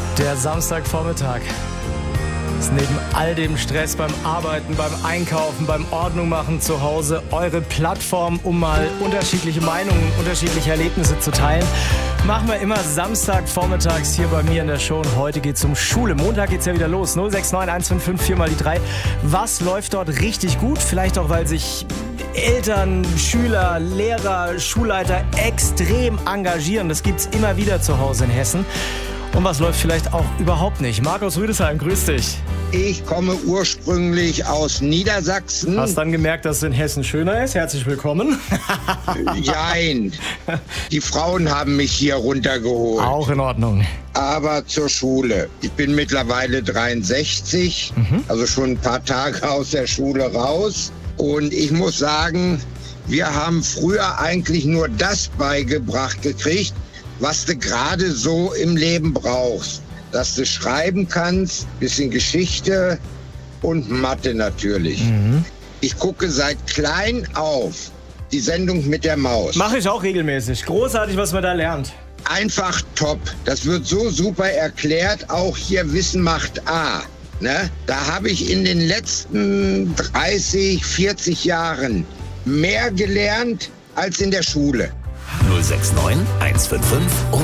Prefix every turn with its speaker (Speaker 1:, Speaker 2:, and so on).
Speaker 1: Der Samstagvormittag ist neben all dem Stress beim Arbeiten, beim Einkaufen, beim Ordnung machen zu Hause eure Plattform, um mal unterschiedliche Meinungen, unterschiedliche Erlebnisse zu teilen. Machen wir immer Samstagvormittags hier bei mir in der Show. Und heute geht's um Schule. Montag geht's ja wieder los. 069 155 4 mal die 3. Was läuft dort richtig gut? Vielleicht auch, weil sich Eltern, Schüler, Lehrer, Schulleiter extrem engagieren. Das gibt's immer wieder zu Hause in Hessen. Und was läuft vielleicht auch überhaupt nicht? Markus Rüdesheim, grüß dich.
Speaker 2: Ich komme ursprünglich aus Niedersachsen.
Speaker 1: Hast dann gemerkt, dass es in Hessen schöner ist? Herzlich willkommen.
Speaker 2: Jein. Die Frauen haben mich hier runtergeholt.
Speaker 1: Auch in Ordnung.
Speaker 2: Aber zur Schule. Ich bin mittlerweile 63, also schon ein paar Tage aus der Schule raus. Und ich muss sagen, wir haben früher eigentlich nur das beigebracht gekriegt, was du gerade so im Leben brauchst. Dass du schreiben kannst, bisschen Geschichte und Mathe natürlich. Ich gucke seit klein auf die Sendung mit der Maus.
Speaker 1: Mache ich auch regelmäßig. Großartig, was man da lernt.
Speaker 2: Einfach top. Das wird so super erklärt. Auch hier Wissen macht A. Ne? Da habe ich in den letzten 30, 40 Jahren mehr gelernt als in der Schule.
Speaker 3: 069 155